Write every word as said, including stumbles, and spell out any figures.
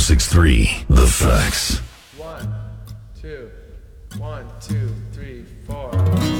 six three, The Facts. One, two, one, two, three, four.